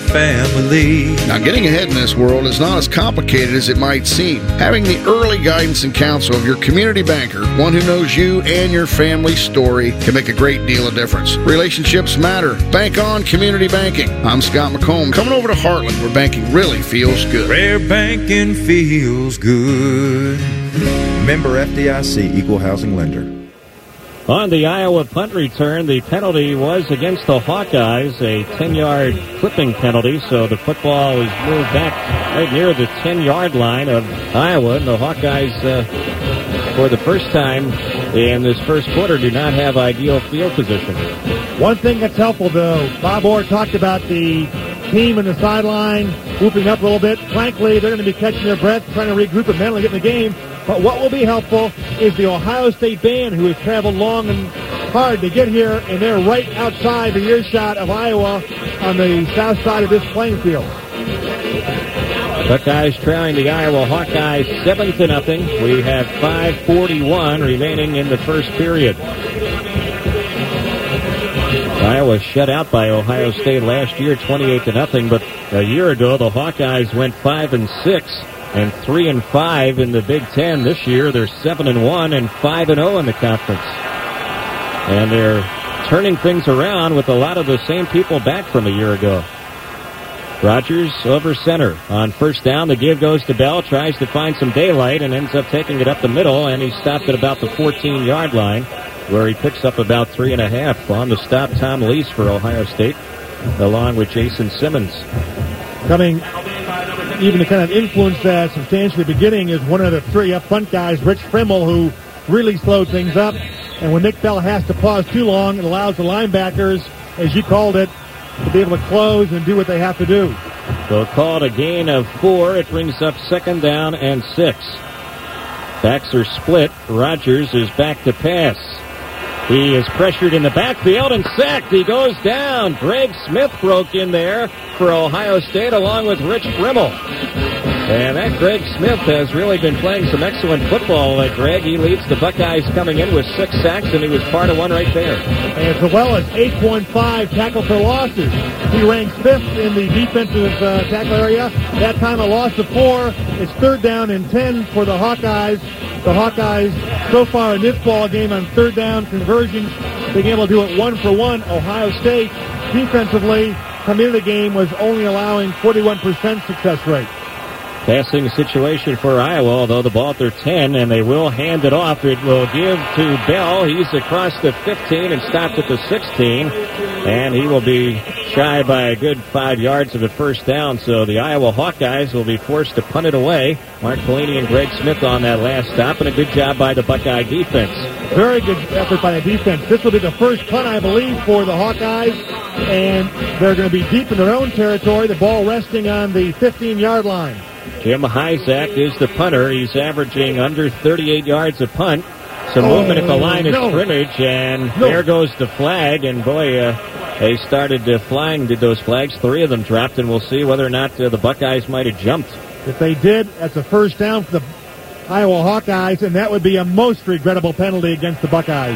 family. Now, getting ahead in this world is not as complicated as it might seem. Having the early guidance and counsel of your community banker, one who knows you and your family's story, can make a great deal of difference. Relationships matter. Bank on community banking. I'm Scott McComb, coming over to Heartland, where banking really feels good. Where banking feels good. Member FDIC, Equal Housing Lender. On the Iowa punt return, the penalty was against the Hawkeyes, a 10-yard clipping penalty, so the football was moved back right near the 10-yard line of Iowa, and the Hawkeyes, for the first time in this first quarter, do not have ideal field position. One thing that's helpful, though, Bob Orr talked about the team in the sideline whooping up a little bit. Frankly, they're going to be catching their breath, trying to regroup and mentally get in the game. But what will be helpful is the Ohio State band, who has traveled long and hard to get here, and they're right outside the earshot of Iowa on the south side of this playing field. Buckeyes trailing the Iowa Hawkeyes 7-0. We have 5:41 remaining in the first period. Iowa shut out by Ohio State last year, 28-0. But a year ago, the Hawkeyes went 5-6 and 3-5 in the Big Ten. This year, they're 7-1 and 5-0 in the conference. And they're turning things around with a lot of the same people back from a year ago. Rogers over center. On first down, the give goes to Bell, tries to find some daylight and ends up taking it up the middle, and he stopped at about the 14-yard line, where he picks up about 3.5. On the stop, Tom Lease for Ohio State, along with Jason Simmons. Coming even to kind of influence that substantially beginning is one of the three up front guys, Rich Frimmel, who really slowed things up. And when Nick Bell has to pause too long, it allows the linebackers, as you called it, to be able to close and do what they have to do. So called a gain of 4. It brings up 2nd down and 6. Backs are split. Rogers is back to pass. He is pressured in the backfield and sacked. He goes down. Greg Smith broke in there for Ohio State along with Rich Frimmel. And that Greg Smith has really been playing some excellent football. Greg, he leads the Buckeyes coming in with 6 sacks, and he was part of one right there. And as well as 8.5 tackle for losses. He ranks 5th in the defensive tackle area. That time a loss of 4. It's 3rd down and 10 for the Hawkeyes. The Hawkeyes so far in this ball game on 3rd down conversions, being able to do it 1-for-1. Ohio State defensively coming into the game was only allowing 41% success rate. Passing situation for Iowa, although the ball at their 10, and they will hand it off. It will give to Bell. He's across the 15 and stopped at the 16, and he will be shy by a good 5 yards of a first down. So the Iowa Hawkeyes will be forced to punt it away. Mark Pelini and Greg Smith on that last stop, and a good job by the Buckeye defense. Very good effort by the defense. This will be the first punt, I believe, for the Hawkeyes, and they're going to be deep in their own territory. The ball resting on the 15-yard line. Jim Hyzak is the punter. He's averaging under 38 yards a punt. Some movement at the line of scrimmage, and there goes the flag. And boy, they started flying, did those flags. 3 of them dropped, and we'll see whether or not the Buckeyes might have jumped. If they did, that's a first down for the Iowa Hawkeyes, and that would be a most regrettable penalty against the Buckeyes.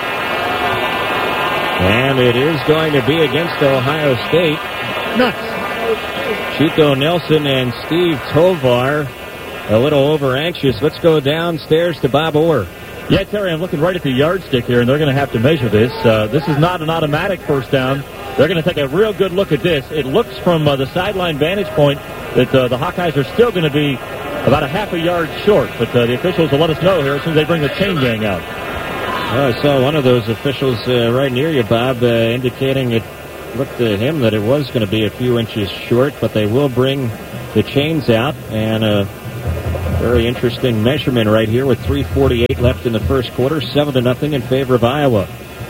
And it is going to be against Ohio State. Nuts. Chico Nelson and Steve Tovar a little over anxious. Let's go downstairs to Bob Orr. Yeah, Terry, I'm looking right at the yardstick here, and they're going to have to measure this. This is not an automatic first down. They're going to take a real good look at this. It looks from the sideline vantage point that the Hawkeyes are still going to be about a half a yard short, but the officials will let us know here as soon as they bring the chain gang out. I saw one of those officials right near you, Bob, indicating it looked to him that it was going to be a few inches short, but they will bring the chains out, and a very interesting measurement right here with 3:48 left in the first quarter, 7-0 in favor of Iowa.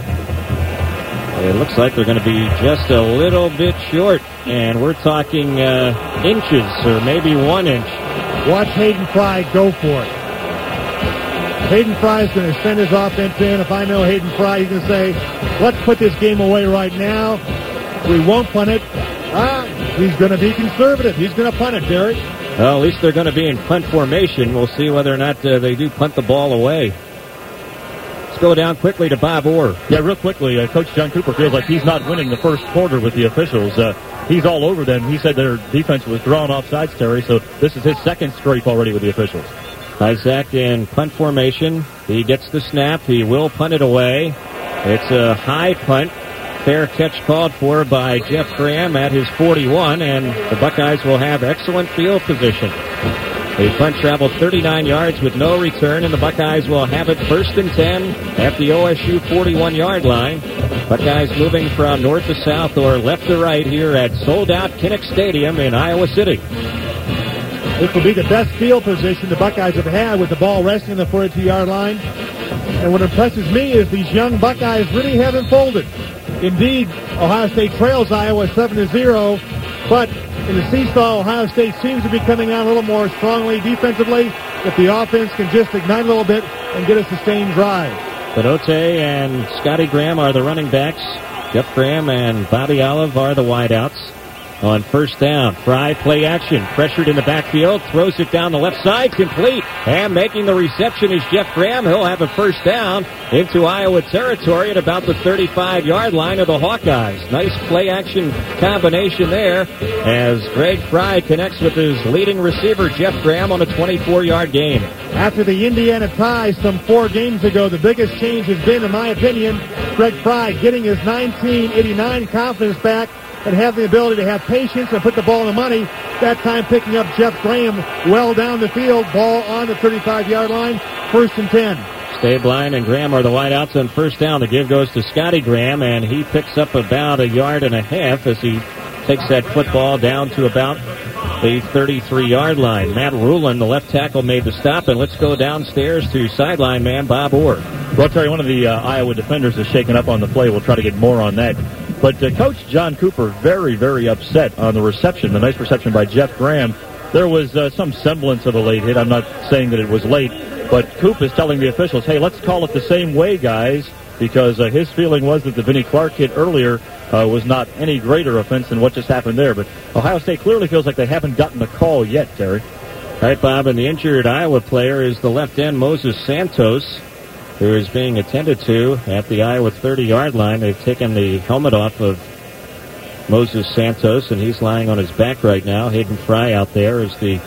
It looks like they're going to be just a little bit short, and we're talking inches or maybe 1 inch. Watch Hayden Fry go for it. Hayden Fry is going to send his offense in. If I know Hayden Fry, he's going to say, let's put this game away right now. We won't punt it. He's going to be conservative. He's going to punt it, Derek. Well, at least they're going to be in punt formation. We'll see whether or not they do punt the ball away. Let's go down quickly to Bob Orr. Yeah, real quickly, Coach John Cooper feels like he's not winning the first quarter with the officials. he's all over them. He said their defense was drawn offsides, Terry, so this is his second scrape already with the officials. Isaac in punt formation. He gets the snap. He will punt it away. It's a high punt. Fair catch called for by Jeff Graham at his 41, and the Buckeyes will have excellent field position. The punt traveled 39 yards with no return, and the Buckeyes will have it 1st and 10 at the OSU 41-yard line. Buckeyes moving from north to south or left to right here at sold-out Kinnick Stadium in Iowa City. This will be the best field position the Buckeyes have had with the ball resting on the 42-yard line. And what impresses me is these young Buckeyes really haven't folded. Indeed, Ohio State trails Iowa 7-0, but in the seesaw, Ohio State seems to be coming out a little more strongly defensively if the offense can just ignite a little bit and get a sustained drive. Benote and Scotty Graham are the running backs. Jeff Graham and Bobby Olive are the wideouts. On 1st down, Fry play action, pressured in the backfield, throws it down the left side, complete, and making the reception is Jeff Graham. He'll have a 1st down into Iowa territory at about the 35-yard line of the Hawkeyes. Nice play action combination there as Greg Fry connects with his leading receiver, Jeff Graham, on a 24-yard gain. After the Indiana tie some 4 games ago, the biggest change has been, in my opinion, Greg Fry getting his 1989 confidence back and have the ability to have patience and put the ball in the money. That time picking up Jeff Graham well down the field. Ball on the 35-yard line. 1st and 10. Stabline and Graham are the wideouts on 1st down. The give goes to Scotty Graham, and he picks up about 1.5 yards as he takes that football down to about the 33-yard line. Matt Rulin, the left tackle, made the stop, and let's go downstairs to sideline man Bob Orr. Well, Terry, one of the Iowa defenders is shaken up on the play. We'll try to get more on that. But Coach John Cooper very, very upset on the reception, the nice reception by Jeff Graham. There was some semblance of a late hit. I'm not saying that it was late, but Coop is telling the officials, hey, let's call it the same way, guys, because his feeling was that the Vinnie Clark hit earlier was not any greater offense than what just happened there. But Ohio State clearly feels like they haven't gotten the call yet, Terry. All right, Bob, and the injured Iowa player is the left end, Moses Santos, who is being attended to at the Iowa 30-yard line. They've taken the helmet off of Moses Santos, and he's lying on his back right now. Hayden Fry out there as the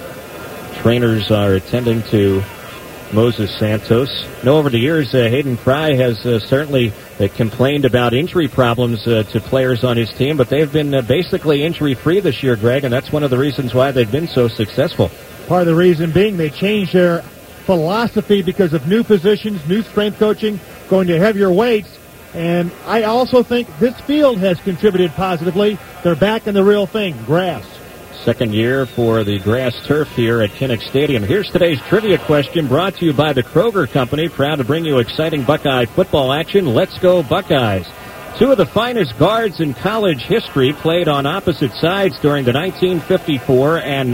trainers are attending to Moses Santos. Over the years, Hayden Fry has certainly complained about injury problems to players on his team, but they've been basically injury-free this year, Greg, and that's one of the reasons why they've been so successful. Part of the reason being they changed their philosophy because of new positions, new strength coaching, going to heavier weights. And I also think this field has contributed positively. They're back in the real thing, grass. Second year for the grass turf here at Kinnick Stadium. Here's today's trivia question brought to you by the Kroger Company. Proud to bring you exciting Buckeye football action. Let's go Buckeyes. 2 of the finest guards in college history played on opposite sides during the 1954 and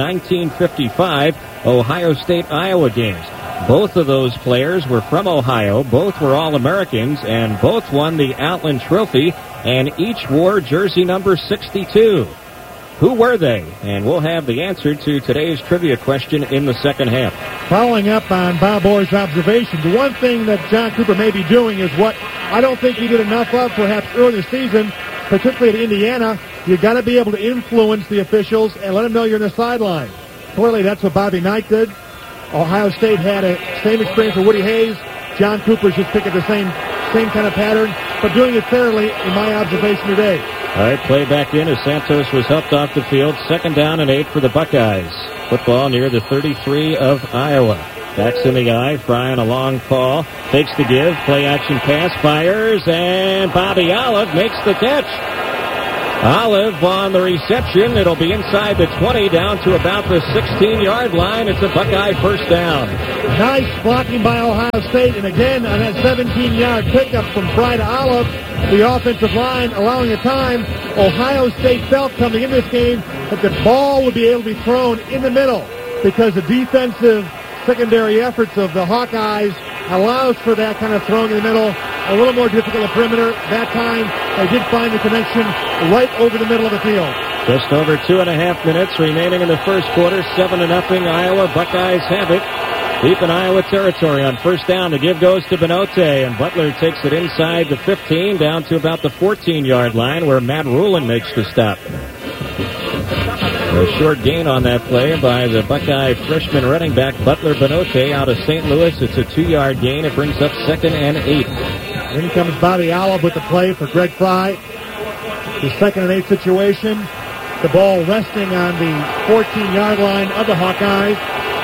1955 Ohio State-Iowa games. Both of those players were from Ohio, both were All-Americans, and both won the Outland Trophy, and each wore jersey number 62. Who were they? And we'll have the answer to today's trivia question in the second half. Following up on Bob Orr's observation, the one thing that John Cooper may be doing is what I don't think he did enough of perhaps early in the season, particularly at Indiana. You've got to be able to influence the officials and let them know you're on the sideline. Clearly that's what Bobby Knight did. Ohio State had a same experience with Woody Hayes. John Cooper's just picking the same kind of pattern, but doing it fairly in my observation today. All right, play back in as Santos was helped off the field. 2nd down and 8 for the Buckeyes. Football near the 33 of Iowa. Backs in the eye, Fry on a long call. Takes the give, play action pass, fires, and Bobby Olive makes the catch. Olive on the reception. It'll be inside the 20 down to about the 16-yard line. It's a Buckeye 1st down. Nice blocking by Ohio State. And again, on that 17-yard pickup from Fry to Olive, the offensive line allowing a time. Ohio State felt coming in this game that the ball would be able to be thrown in the middle because the defensive secondary efforts of the Hawkeyes allows for that kind of throwing in the middle. A little more difficult at perimeter. That time, they did find the connection right over the middle of the field. Just over 2.5 minutes remaining in the first quarter. 7-0 Iowa. Buckeyes have it. Deep in Iowa territory on 1st down. The give goes to Benote, and Butler takes it inside the 15 down to about the 14-yard line where Matt Rulin makes the stop. A short gain on that play by the Buckeye freshman running back Butler Benote out of St. Louis. It's a 2-yard gain. It brings up 2nd and 8. In comes Bobby Allen with the play for Greg Fry. The 2nd and 8 situation. The ball resting on the 14-yard line of the Hawkeyes.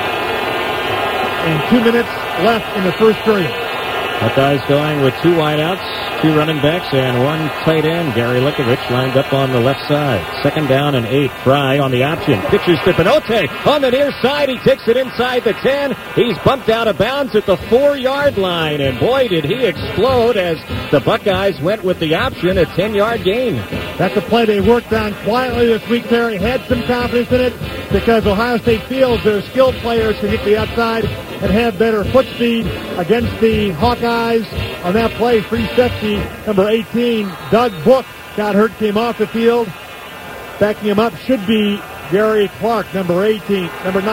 And 2 minutes left in the first period. Buckeyes going with 2 wideouts, 2 running backs, and 1 tight end. Gary Likovich lined up on the left side. 2nd down and 8. Fry on the option. Pitches to Benote on the near side. He takes it inside the 10. He's bumped out of bounds at the 4-yard line. And boy, did he explode as the Buckeyes went with the option, a 10-yard gain. That's a play they worked on quietly this week, Terry. Had some confidence in it because Ohio State feels their skilled players can hit the outside and have better foot speed against the Hawkeyes. On that play, free safety, number 18, Doug Book, got hurt, came off the field. Backing him up should be Gary Clark, number 19,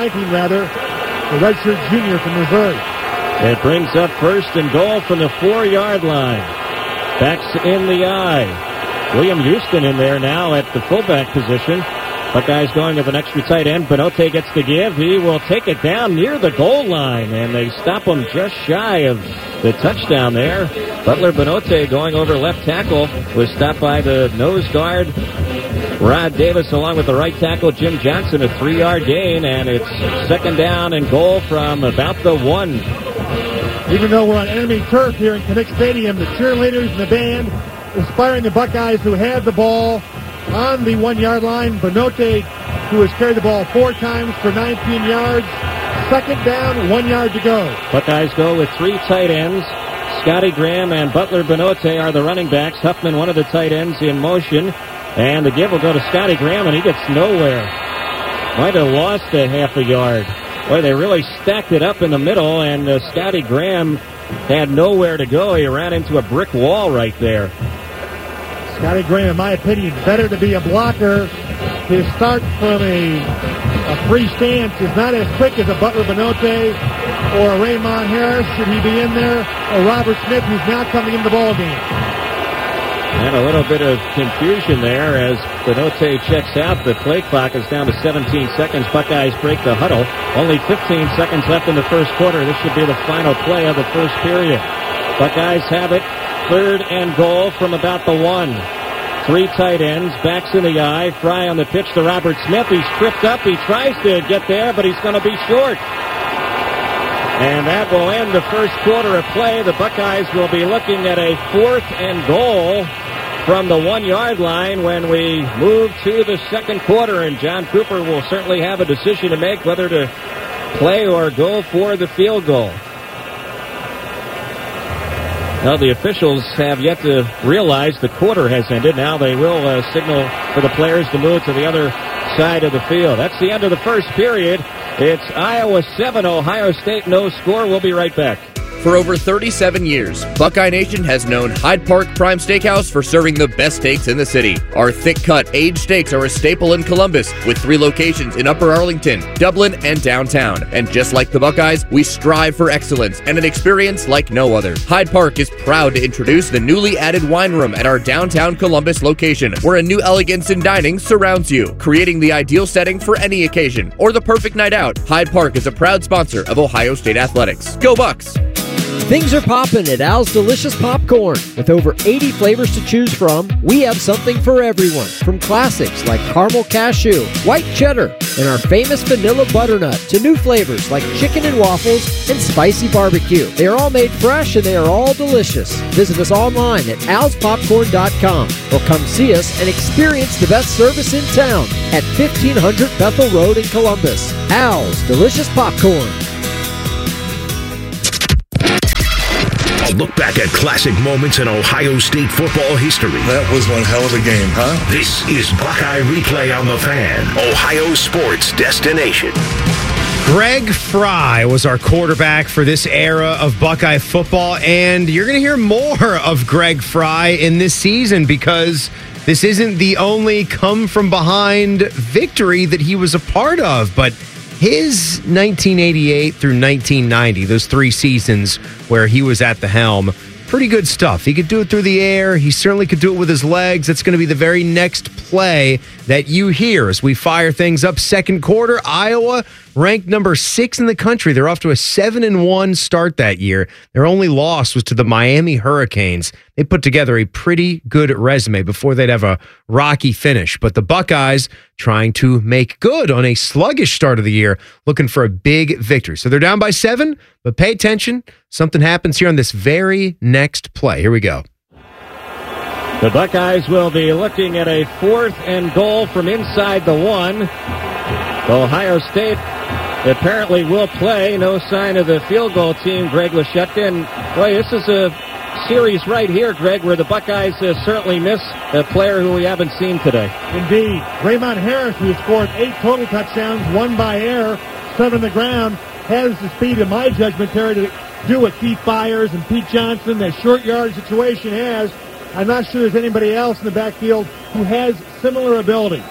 the redshirt junior from Missouri. It brings up 1st and goal from the 4-yard line. Backs in the eye. William Houston in there now at the fullback position. Buckeyes going with an extra tight end. Benote gets the give. He will take it down near the goal line, and they stop him just shy of the touchdown there. Butler Benote going over left tackle was stopped by the nose guard, Rod Davis, along with the right tackle, Jim Johnson, a 3-yard gain, and it's 2nd down and goal from about the 1. Even though we're on enemy turf here in Kinnick Stadium, the cheerleaders and the band inspiring the Buckeyes who had the ball on the 1-yard line. Benote, who has carried the ball 4 times for 19 yards. 2nd down, 1 yard to go. Buckeyes go with 3 tight ends. Scotty Graham and Butler Benote are the running backs. Huffman, one of the tight ends, in motion. And the give will go to Scotty Graham, and he gets nowhere. Might have lost a half a yard. Boy, they really stacked it up in the middle, and Scotty Graham had nowhere to go. He ran into a brick wall right there. Scotty Graham, in my opinion, better to be a blocker. His start from a free stance is not as quick as a Butler Benote or a Raymond Harris, should he be in there, or Robert Smith, who's now coming in the ball game. And a little bit of confusion there as Benote checks out. The play clock is down to 17 seconds. Buckeyes break the huddle. Only 15 seconds left in the first quarter. This should be the final play of the first period. Buckeyes have it. 3rd and goal from about the 1. 3 tight ends, backs in the eye. Fry on the pitch to Robert Smith. He's tripped up. He tries to get there, but he's going to be short. And that will end the first quarter of play. The Buckeyes will be looking at a 4th and goal from the 1-yard line when we move to the second quarter. And John Cooper will certainly have a decision to make whether to play or go for the field goal. Now, the officials have yet to realize the quarter has ended. Now they will signal for the players to move to the other side of the field. That's the end of the first period. It's Iowa 7, Ohio State no score. We'll be right back. For over 37 years, Buckeye Nation has known Hyde Park Prime Steakhouse for serving the best steaks in the city. Our thick-cut, aged steaks are a staple in Columbus, with 3 locations in Upper Arlington, Dublin, and downtown. And just like the Buckeyes, we strive for excellence and an experience like no other. Hyde Park is proud to introduce the newly added wine room at our downtown Columbus location, where a new elegance in dining surrounds you, creating the ideal setting for any occasion or the perfect night out. Hyde Park is a proud sponsor of Ohio State Athletics. Go Bucks! Things are popping at Al's Delicious Popcorn. With over 80 flavors to choose from, we have something for everyone. From classics like caramel cashew, white cheddar, and our famous vanilla butternut, to new flavors like chicken and waffles and spicy barbecue. They are all made fresh and they are all delicious. Visit us online at alspopcorn.com or come see us and experience the best service in town at 1500 Bethel Road in Columbus. Al's Delicious Popcorn. A look back at classic moments in Ohio State football history. That was one hell of a game, huh? This is Buckeye Replay on the Fan, Ohio sports destination. Greg Fry was our quarterback for this era of Buckeye football, and you're going to hear more of Greg Fry in this season because this isn't the only come-from-behind victory that he was a part of, but his 1988 through 1990, those 3 seasons where he was at the helm, pretty good stuff. He could do it through the air. He certainly could do it with his legs. That's going to be the very next play that you hear as we fire things up. Second quarter, Iowa ranked number 6 in the country. They're off to a 7-1 start that year. Their only loss was to the Miami Hurricanes. They put together a pretty good resume before they'd have a rocky finish. But the Buckeyes trying to make good on a sluggish start of the year, looking for a big victory. So they're down by 7, but pay attention. Something happens here on this very next play. Here we go. The Buckeyes will be looking at a 4th and goal from inside the 1. Ohio State apparently will play. No sign of the field goal team, Greg Lashetka. And, boy, this is a series right here, Greg, where the Buckeyes certainly miss a player who we haven't seen today. Indeed. Raymond Harris, who has scored 8 total touchdowns, 1 by air, 7 on the ground, has the speed, in my judgment, Terry, to do what Keith Byers and Pete Johnson, that short yard situation has. I'm not sure there's anybody else in the backfield who has similar ability.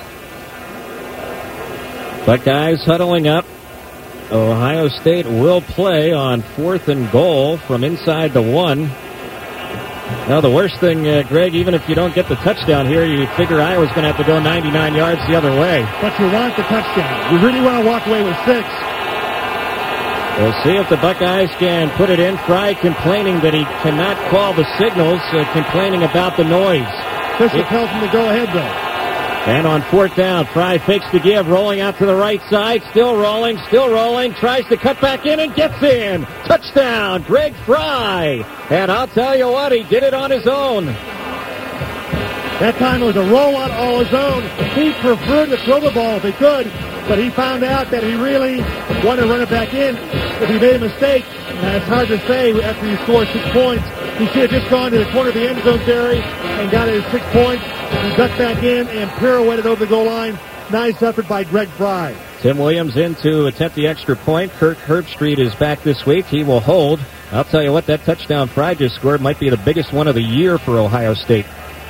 Buckeyes huddling up. Ohio State will play on 4th and goal from inside the 1. Now, the worst thing, Greg, even if you don't get the touchdown here, you figure Iowa's going to have to go 99 yards the other way. But you want the touchdown. You really want to walk away with 6. We'll see if the Buckeyes can put it in. Fry complaining that he cannot call the signals, complaining about the noise. Fisher tells him to go ahead, though. And on 4th down, Fry fakes the give, rolling out to the right side, still rolling, tries to cut back in and gets in. Touchdown, Greg Fry. And I'll tell you what, he did it on his own. That time it was a rollout all his own. He preferred to throw the ball if he could, but he found out that he really wanted to run it back in if he made a mistake. And it's hard to say after you score 6 points. He should have just gone to the corner of the end zone, Terry, and got his 6 points. He ducked back in and pirouetted over the goal line. Nice effort by Greg Fry. Tim Williams in to attempt the extra point. Kirk Herbstreit is back this week. He will hold. I'll tell you what, that touchdown Fry just scored might be the biggest one of the year for Ohio State.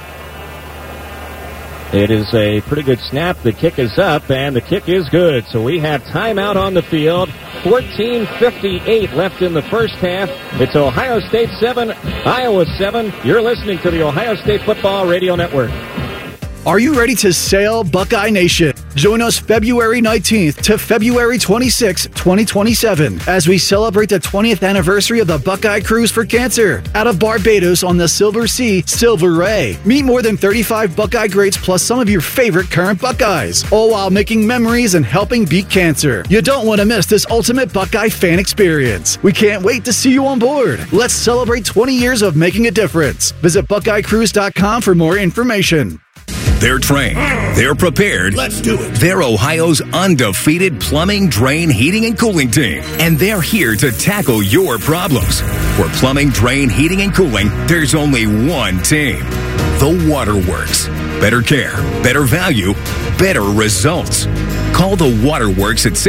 It is a pretty good snap. The kick is up, and the kick is good. So we have timeout on the field. 14:58 left in the first half. It's Ohio State 7, Iowa 7. You're listening to the Ohio State Football Radio Network. Are you ready to sail, Buckeye Nation? Join us February 19th to February 26, 2027, as we celebrate the 20th anniversary of the Buckeye Cruise for Cancer out of Barbados on the Silver Sea, Silver Ray. Meet more than 35 Buckeye greats plus some of your favorite current Buckeyes, all while making memories and helping beat cancer. You don't want to miss this ultimate Buckeye fan experience. We can't wait to see you on board. Let's celebrate 20 years of making a difference. Visit BuckeyeCruise.com for more information. They're trained. They're prepared. Let's do it. They're Ohio's undefeated plumbing, drain, heating, and cooling team. And they're here to tackle your problems. For plumbing, drain, heating, and cooling, there's only one team. The Waterworks. Better care, better value, better results. Call the Waterworks at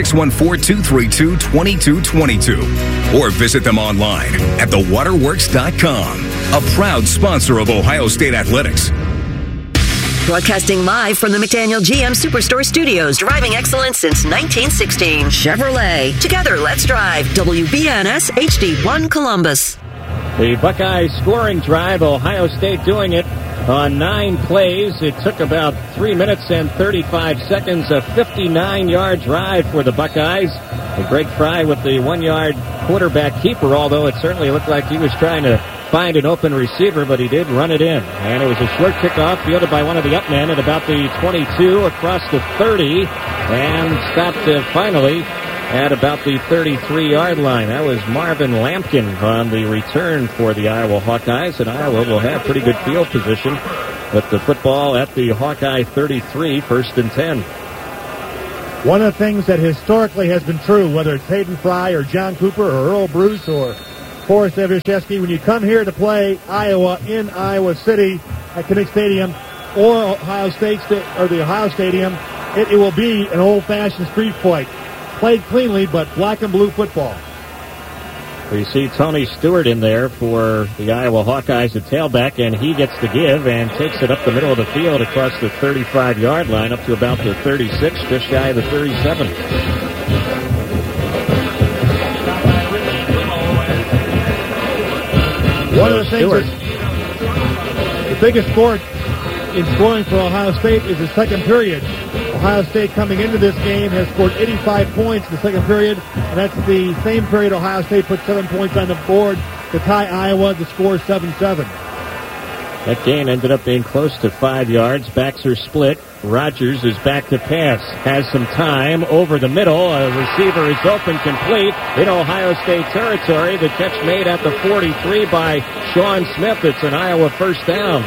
614-232-2222 or visit them online at thewaterworks.com. A proud sponsor of Ohio State Athletics. Broadcasting live from the McDaniel GM Superstore Studios. Driving excellence since 1916. Chevrolet. Together, let's drive. WBNS HD1 Columbus. The Buckeyes scoring drive. Ohio State doing it on 9 plays. It took about 3 minutes and 35 seconds. A 59-yard drive for the Buckeyes. And Greg Fry with the 1-yard quarterback keeper, although it certainly looked like he was trying to find an open receiver, but he did run it in. And it was a short kickoff fielded by one of the up men at about the 22 across the 30 and stopped finally at about the 33-yard line. That was Marvin Lampkin on the return for the Iowa Hawkeyes, and Iowa will have pretty good field position with the football at the Hawkeye 33, 1st and 10. One of the things that historically has been true, whether it's Hayden Fry or John Cooper or Earl Bruce or Forrest Evashevsky, when you come here to play Iowa in Iowa City at Kinnick Stadium or Ohio State or the Ohio Stadium, it will be an old-fashioned street fight. Played cleanly, but black and blue football. We see Tony Stewart in there for the Iowa Hawkeyes at tailback, and he gets the give and takes it up the middle of the field across the 35-yard line up to about the 36, just shy of the 37. One of the things the biggest score in scoring for Ohio State is the second period. Ohio State coming into this game has scored 85 points in the second period, and that's the same period Ohio State put 7 points on the board to tie Iowa. The score is 7-7. That gain ended up being close to 5 yards. Backs are split. Rogers is back to pass. Has some time over the middle. A receiver is open, complete in Ohio State territory. The catch made at the 43 by Sean Smith. It's an Iowa first down.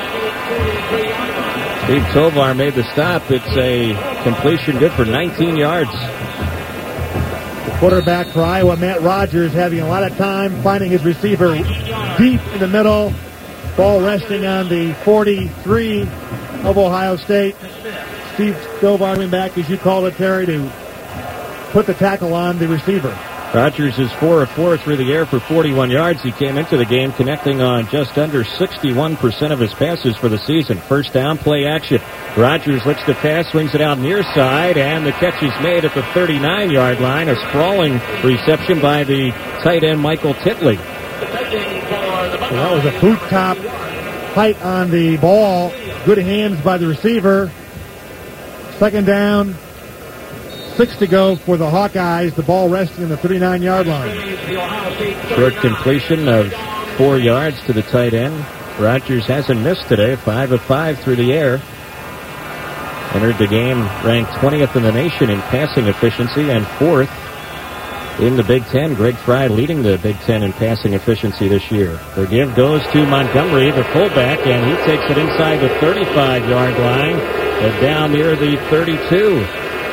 Steve Tovar made the stop. It's a completion good for 19 yards. The quarterback for Iowa, Matt Rogers, having a lot of time finding his receiver deep in the middle. Ball resting on the 43 of Ohio State. Steve Tovar coming back, as you called it, Terry, to put the tackle on the receiver. Rogers is 4 of 4 through the air for 41 yards. He came into the game connecting on just under 61% of his passes for the season. First down, play action. Rogers looks to pass, swings it out near side, and the catch is made at the 39-yard line. A sprawling reception by the tight end, Michael Titley. So that was a boot top height on the ball. Good hands by the receiver. Second down. 6 to go for the Hawkeyes. The ball resting in the 39-yard line. Short completion of 4 yards to the tight end. Rogers hasn't missed today. 5 of 5 through the air. Entered the game ranked 20th in the nation in passing efficiency and 4th in the Big Ten. Greg Fry leading the Big Ten in passing efficiency this year. The give goes to Montgomery, the fullback, and he takes it inside the 35-yard line and down near the 32.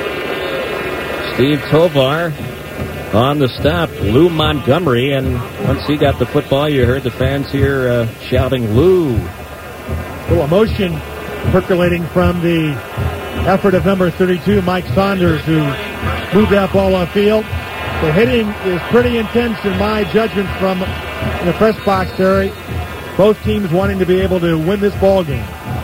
Steve Tovar on the stop. Lou Montgomery, and once he got the football, you heard the fans here shouting, Lou. A little emotion percolating from the effort of number 32, Mike Saunders, who moved that ball off field. The hitting is pretty intense in my judgment from the press box, Terry. Both teams wanting to be able to win this ball game.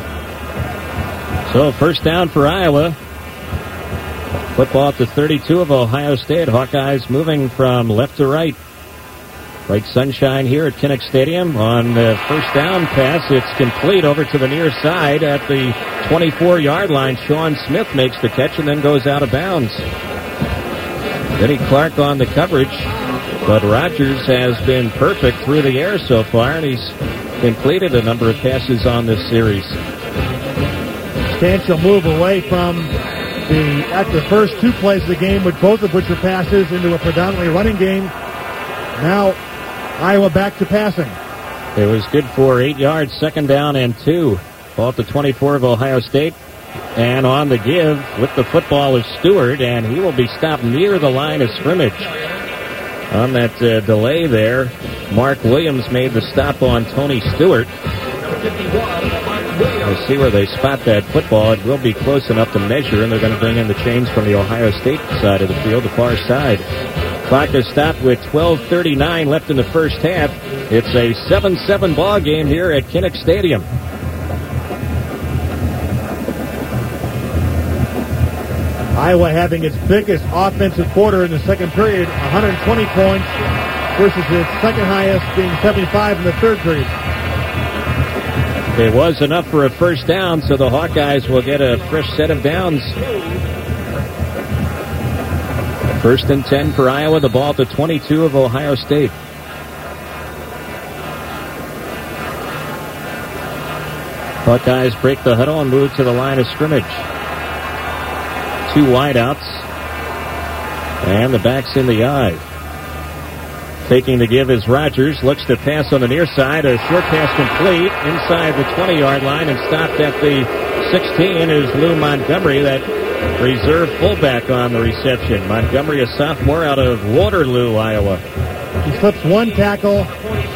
So first down for Iowa. Football at the 32 of Ohio State. Hawkeyes moving from left to right. Bright sunshine here at Kinnick Stadium. On the first down pass, it's complete over to the near side at the 24-yard line. Sean Smith makes the catch and then goes out of bounds. Denny Clark on the coverage, but Rogers has been perfect through the air so far, and he's completed a number of passes on this series. Substantial move away from at the first 2 plays of the game, with both of which were passes, into a predominantly running game. Now Iowa back to passing. It was good for 8 yards, second down and 2. Ball at the 24 of Ohio State. And on the give with the football is Stewart, and he will be stopped near the line of scrimmage. On that delay there, Mark Williams made the stop on Tony Stewart. We'll see where they spot that football. It will be close enough to measure, and they're going to bring in the chains from the Ohio State side of the field, the far side. Clock is stopped with 12:39 left in the first half. It's a 7-7 ball game here at Kinnick Stadium. Iowa having its biggest offensive quarter in the second period, 120 points, versus its second highest being 75 in the third period. It was enough for a first down, so the Hawkeyes will get a fresh set of downs. First and 10 for Iowa, the ball at the 22 of Ohio State. Hawkeyes break the huddle and move to the line of scrimmage. 2 wideouts, and the back's in the eye. Taking the give is Rogers. Looks to pass on the near side. A short pass complete inside the 20-yard line and stopped at the 16 is Lou Montgomery, that reserve fullback on the reception. Montgomery, a sophomore out of Waterloo, Iowa. He slips one tackle